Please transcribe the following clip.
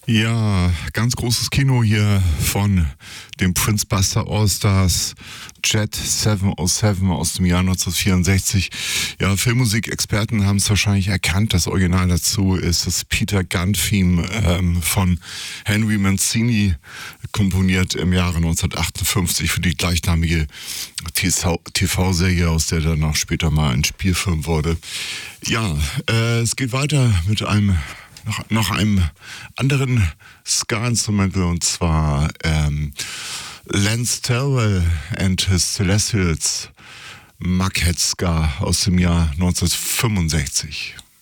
Ja, ganz großes Kino hier von dem Prince Buster All-Stars Jet 707 aus dem Jahr 1964. Ja, Filmmusikexperten haben es wahrscheinlich erkannt. Das Original dazu ist das Peter Gunn-Theme von Henry Mancini, komponiert im Jahre 1958 für die gleichnamige TV-Serie, aus der dann auch später mal ein Spielfilm wurde. Ja, es geht weiter mit noch einem anderen Ska-Instrumental, und zwar Lance Terrell and his Celestials, Maghead Ska aus dem Jahr 1965.